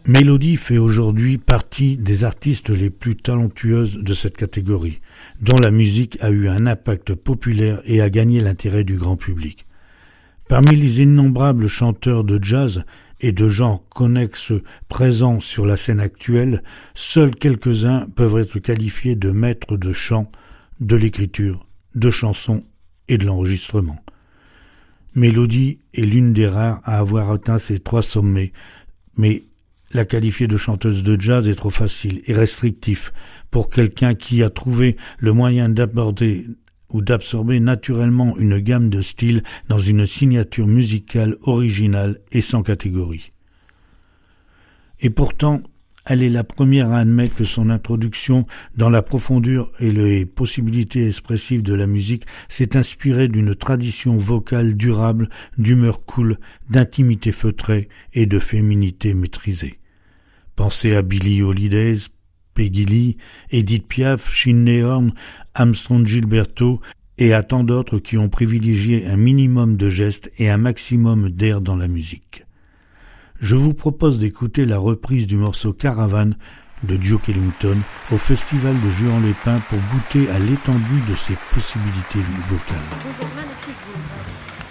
Mélodie fait aujourd'hui partie des artistes les plus talentueuses de cette catégorie, dont la musique a eu un impact populaire et a gagné l'intérêt du grand public. Parmi les innombrables chanteurs de jazz et de genres connexes présents sur la scène actuelle, seuls quelques-uns peuvent être qualifiés de maîtres de chant, de l'écriture, de chansons et de l'enregistrement. Mélodie est l'une des rares à avoir atteint ces trois sommets, mais la qualifier de chanteuse de jazz est trop facile et restrictif pour quelqu'un qui a trouvé le moyen d'aborder ou d'absorber naturellement une gamme de styles dans une signature musicale originale et sans catégorie. Et pourtant, elle est la première à admettre que son introduction dans la profondeur et les possibilités expressives de la musique s'est inspirée d'une tradition vocale durable, d'humeur cool, d'intimité feutrée et de féminité maîtrisée. Pensez à Billie Holiday, Peggy Lee, Edith Piaf, Sinéad O'Connor, Armstrong Gilberto et à tant d'autres qui ont privilégié un minimum de gestes et un maximum d'air dans la musique. Je vous propose d'écouter la reprise du morceau Caravane de Duke Ellington au festival de Juan-les-Pins pour goûter à l'étendue de ses possibilités vocales. Vous êtes magnifique, vous.